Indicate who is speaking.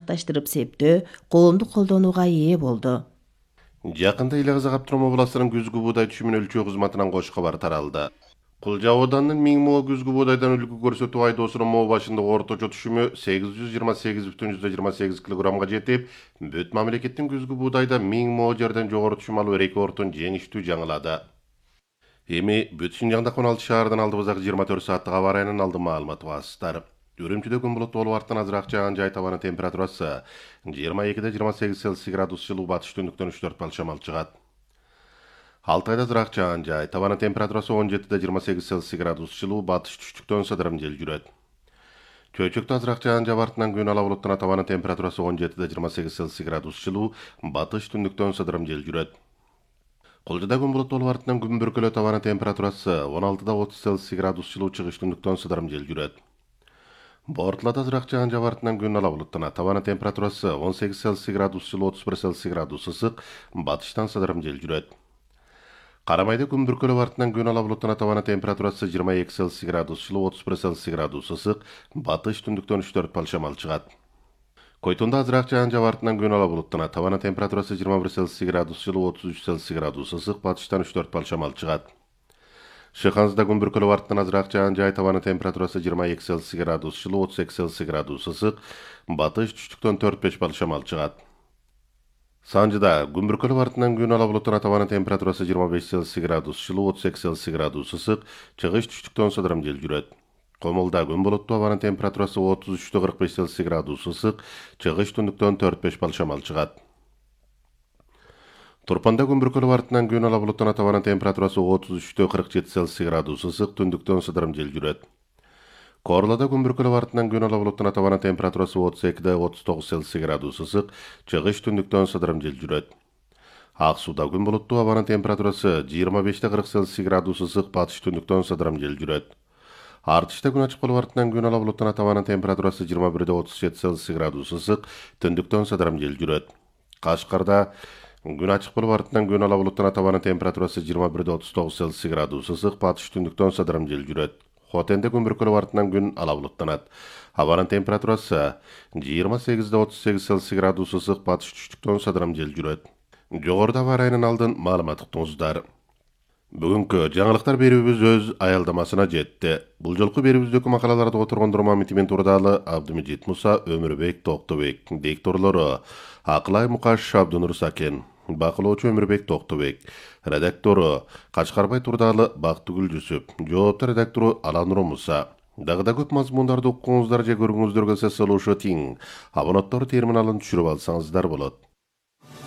Speaker 1: ынтыкташтырып септөө, коомдук колдонууга ээ болду.
Speaker 2: Жакында Ил Казак Автономия областынын күзгү буудай түшүмүн өлчөө кызматынан кош кабар таралды. Кулжа ауданынын 1000 мо күзгү боодайдан үлгү көрсөтүү айдоосунун мо башындагы орточо түшүмү 828,28 килограммга жетип, бүт мамлекеттин күзгү боодайда 1000 мо жерден жогору түшүм алуу рекордун жеңиштүү жаңылады. Эми бүт Шинжаңдагы 16 шаардан алдыбыздагы 24 сааттык аба ырайынын алдын маалыматы басыстар. Үрүмчүдө күн булуттуу болуп артынан азыраак жааган жай табанын температурасы 22-28 Цельсий градус жылуу, батыш түндүктөн 3-4 балл шамал чыгат. Алтайда азыраак жааган жай табанын температурасы 17-28 Цельсий градус жылуу, батыш түштүктөн сыдырым жел жүрөт. Чөйчөктө азыраак жааган жай артынан күн ала булуттуу табанын температурасы 17-28 Цельсий градус жылуу, батыш түндүктөн сыдырым жел жүрөт. Кулжада күн булуттуу болуп артынан күн бүркөлөө табанын температурасы 16-30 Цельсий градус жылуу, чыгыш түндүктөн сыдырым жел жүрөт. Бортулада азыраак жааган жай артынан күн ала булуттуу табанын температурасы 18 Цельсий градус жылуу, 31 Цельсий градус ысык, батыштан сыдырым жел жүрөт. Карамайда күн бүркөлөп артынан күн ала булуттуу табанын температурасы 22 Цельсий градус жылуу, 31 Цельсий градус ысык, батыш түндүктөн 3-4 балл шамал чыгат. Койтунда азыраак жааган жай артынан күн ала булуттуу табанын температурасы 21 Цельсий градус жылуу, 33 Цельсий градус ысык, батыштан 3-4 балл шамал чыгат. Шыхансызда күн бүркөлөп артынан азыраак жааган жай табанын температурасы 22 Цельсий градус жылуу, 32 Цельсий градус ысык, батыш түштүктөн 4-5 балл шамал чыгат. Санжыда күн бүркөлөп артынан күн ала булуттуу табанын температурасы 25 Цельсий градус жылуу, 32 Цельсий градус ысык, чыгыш түштүктөн сыдырым жел жүрөт. Комулда күн булуттуу, абанын температурасы 33-45 Цельсий градус ысык, чыгыш түндүктөн 4-5 балл шамал чыгат. Турпанда күн бүркөлөп артынан күн ала булуттуу табанын температурасы 33-47 Цельсий градус ысык, түндүктөн сыдырым жел жүрөт. Корлада күн бүркөлөп артынан күн ала булуттуу табанын температурасы 32-39 Цельсий градус ысык, чыгыш түндүктөн сыдырым жел жүрөт. Ак сууда күн булуттуу, абанын температурасы 25-40 Цельсий градус ысык, батыш түндүктөн сыдырым жел жүрөт. Артышта күн ачык болуп артынан күн ала булуттуу табанын температурасы 21-37 Цельсий градус ысык, түндүктөн сыдырым жел жүрөт. Кашкарда күн ачык болуп артынан күн ала булуттуу табанын температурасы 21-39 Цельсий градус ысык, батыш түндүктөн сыдырым жел жүрөт. Хотенде күн бүркөлөп артынан күн ала булуттанат. Абанын температурасы 28-38 Цельсий градус ысык, батыш түштүктөн сыдырым жел жүрөт. Жогоруда аба ырайынын алдын маалымат уктуңуздар. Бүгүнкү жаңылыктар берүүбүз өз аялдамасына жетти. Бул жолку берүүбүздөгү макалаларды которгондор Мамитимен Турдалы, Абдымежит Муса, Өмүрбек Токтобек. Дикторлору Акылай Мукаш, Абдынур Сакен. Бакылоочу Өмүрбек Токтобек. Редактору Качкарбай Турдалы, Бактыгүл Жүсүп. Жоопту редактору Аланур Муса. Дагы көп мазмундарды укуңуздар же көргүңүздөр келсе, салышы тиң. Абонаттар терминалын түшүрүп алсаңыздар болот.